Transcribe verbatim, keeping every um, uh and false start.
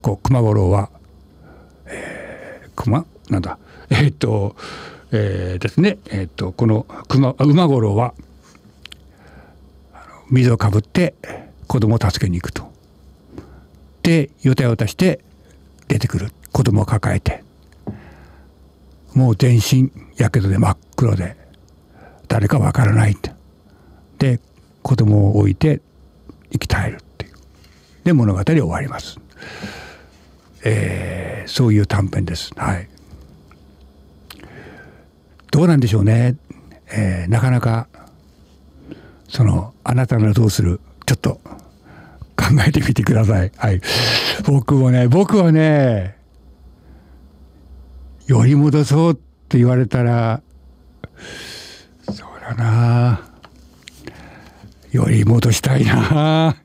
こう熊五郎は、えー、熊なんだえー、っと、えー、ですねえー、っとこの熊馬五郎は水をかぶって子供を助けに行くと。でよたよたして出てくる子供を抱えて、もう全身やけどで真っ黒で誰かわからないって。で子供を置いて生き絶えるっていう。で物語終わります。えー、そういう短編です。はい。どうなんでしょうね。えー、なかなかそのあなたならどうする、ちょっと考えてみてください。はい。僕もね、僕はね、より戻そうって言われたら、そうだな。より戻したいな。